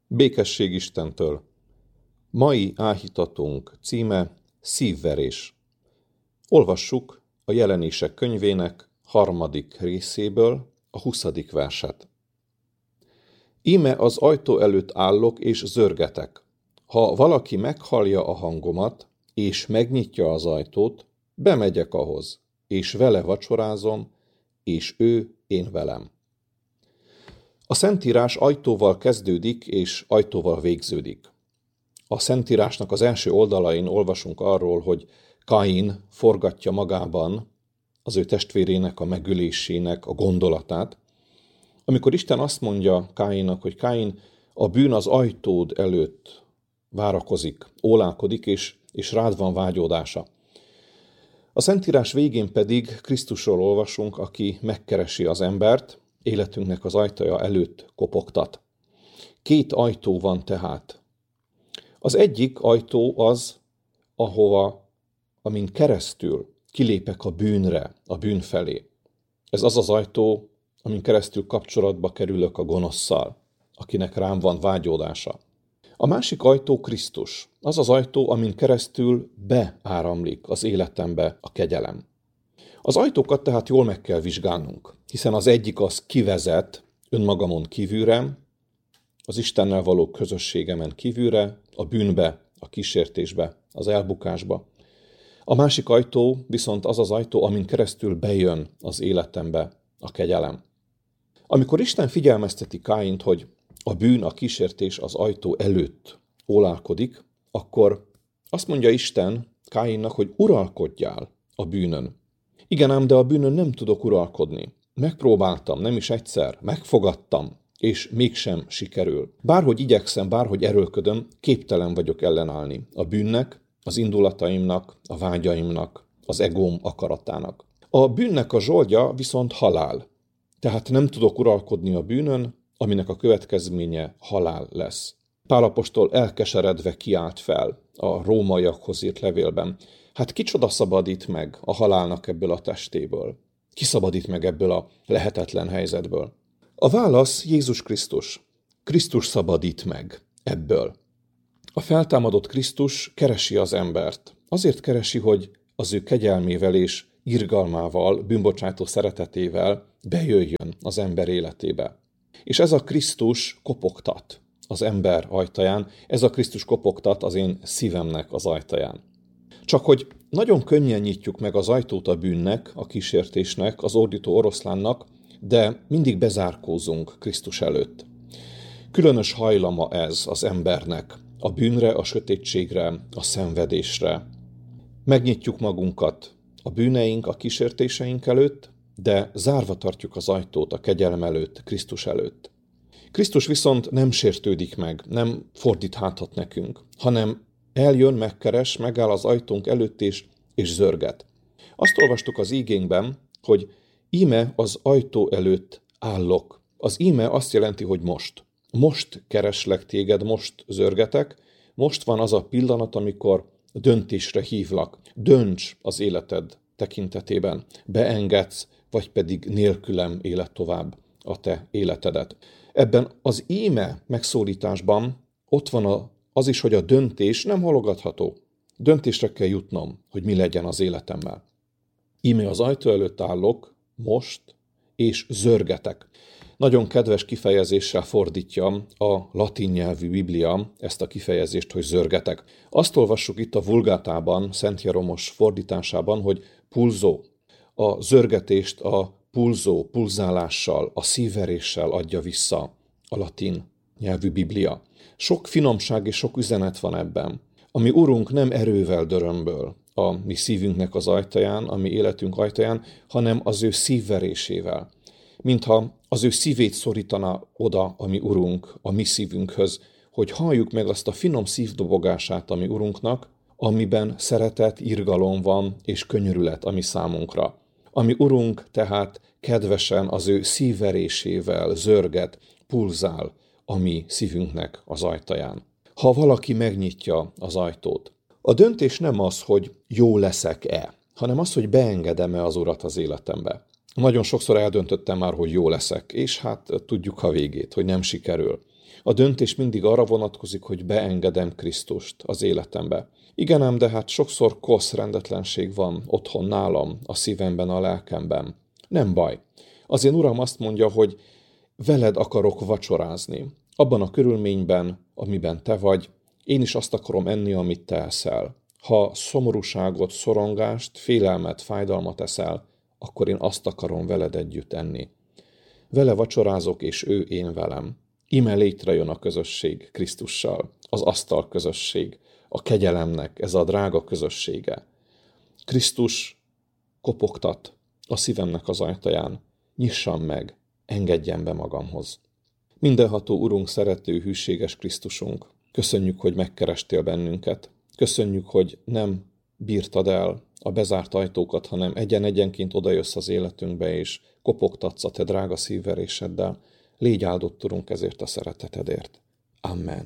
Békesség Istentől. Mai áhítatunk címe Szívverés. Olvassuk a Jelenések könyvének 3. részéből a 20. verset. Íme az ajtó előtt állok és zörgetek. Ha valaki meghallja a hangomat, és megnyitja az ajtót, bemegyek ahhoz, és vele vacsorázom, és ő én velem. A Szentírás ajtóval kezdődik, és ajtóval végződik. A Szentírásnak az első oldalain olvasunk arról, hogy Káin forgatja magában az ő testvérének a megölésének a gondolatát, amikor Isten azt mondja Káinnak, hogy Káin, a bűn az ajtód előtt várakozik, ólálkodik, és rád van vágyódása. A Szentírás végén pedig Krisztusról olvasunk, aki megkeresi az embert, életünknek az ajtaja előtt kopogtat. 2 ajtó van tehát. Az egyik ajtó az, amin keresztül kilépek a bűnre, a bűn felé. Ez az az ajtó, amin keresztül kapcsolatba kerülök a gonosszal, akinek rám van vágyódása. A másik ajtó Krisztus. Az az ajtó, amin keresztül beáramlik az életembe a kegyelem. Az ajtókat tehát jól meg kell vizsgálnunk, hiszen az egyik az kivezet önmagamon kívülre, az Istennel való közösségemen kívülre, a bűnbe, a kísértésbe, az elbukásba. A másik ajtó viszont az az ajtó, amin keresztül bejön az életembe a kegyelem. Amikor Isten figyelmezteti Káint, hogy a bűn, a kísértés az ajtó előtt ólálkodik, akkor azt mondja Isten Káinnak, hogy uralkodjál a bűnön. Igen ám, de a bűnön nem tudok uralkodni. Megpróbáltam, nem is egyszer, megfogadtam, és mégsem sikerül. Bárhogy igyekszem, bárhogy erőlködöm, képtelen vagyok ellenállni a bűnnek, az indulataimnak, a vágyaimnak, az egóm akaratának. A bűnnek a zsoldja viszont halál. Tehát nem tudok uralkodni a bűnön, aminek a következménye halál lesz. Pál apostol elkeseredve kiált fel a rómaiakhoz írt levélben. Hát kicsoda szabadít meg a halálnak ebből a testéből? Ki szabadít meg ebből a lehetetlen helyzetből? A válasz Jézus Krisztus. Krisztus szabadít meg ebből. A feltámadott Krisztus keresi az embert. Azért keresi, hogy az ő kegyelmével és irgalmával, bűnbocsátó szeretetével bejöjjön az ember életébe. És ez a Krisztus kopogtat az ember ajtaján, ez a Krisztus kopogtat az én szívemnek az ajtaján. Csak hogy nagyon könnyen nyitjuk meg az ajtót a bűnnek, a kísértésnek, az ordító oroszlánnak, de mindig bezárkózunk Krisztus előtt. Különös hajlama ez az embernek, a bűnre, a sötétségre, a szenvedésre. Megnyitjuk magunkat a bűneink, a kísértéseink előtt, de zárva tartjuk az ajtót a kegyelem előtt, Krisztus előtt. Krisztus viszont nem sértődik meg, nem fordít hátat nekünk, hanem eljön, megkeres, megáll az ajtónk előtt és zörget. Azt olvastuk az ígénkben, hogy íme az ajtó előtt állok. Az íme azt jelenti, hogy most. Most kereslek téged, most zörgetek, most van az a pillanat, amikor döntésre hívlak. Dönts az életed tekintetében. Beengedsz, vagy pedig nélkülem éled tovább a te életedet. Ebben az íme megszólításban ott van az is, hogy a döntés nem halogatható. Döntésre kell jutnom, hogy mi legyen az életemmel. Íme az ajtó előtt állok, most, és zörgetek. Nagyon kedves kifejezéssel fordítja a latin nyelvű Biblia ezt a kifejezést, hogy zörgetek. Azt olvassuk itt a Vulgátában, Szent Jeromos fordításában, hogy pulzó. A zörgetést a pulzó, pulzálással, a szívveréssel adja vissza a latin nyelvű Biblia. Sok finomság és sok üzenet van ebben. A mi Urunk nem erővel dörömböl a mi szívünknek az ajtaján, a mi életünk ajtaján, hanem az ő szívverésével. Mintha az ő szívét szorítana oda a mi Urunk, a mi szívünkhöz, hogy halljuk meg azt a finom szívdobogását a mi Urunknak, amiben szeretet, irgalom van és könyörület a mi számunkra. A mi Urunk tehát kedvesen az ő szívverésével zörget, pulzál a mi szívünknek az ajtaján. Ha valaki megnyitja az ajtót, a döntés nem az, hogy jó leszek-e, hanem az, hogy beengedem-e az Urat az életembe. Nagyon sokszor eldöntöttem már, hogy jó leszek, és hát tudjuk a végét, hogy nem sikerül. A döntés mindig arra vonatkozik, hogy beengedem Krisztust az életembe. Igen ám, de hát sokszor kosz rendetlenség van otthon nálam, a szívemben, a lelkemben. Nem baj. Az én Uram azt mondja, hogy veled akarok vacsorázni. Abban a körülményben, amiben te vagy, én is azt akarom enni, amit te eszel. Ha szomorúságot, szorongást, félelmet, fájdalmat eszel, akkor én azt akarom veled együtt enni. Vele vacsorázok, és ő én velem. Íme létrejön a közösség Krisztussal, az asztal közösség, a kegyelemnek ez a drága közössége. Krisztus kopogtat a szívemnek az ajtaján. Nyissam meg, engedjen be magamhoz. Mindenható Urunk, szerető, hűséges Krisztusunk, köszönjük, hogy megkerestél bennünket. Köszönjük, hogy nem bírtad el a bezárt ajtókat, hanem egyen-egyenként odajössz az életünkbe, és kopogtatsz a te drága szívveréseddel. Légy áldott, Urunk, ezért a szeretetedért. Amen.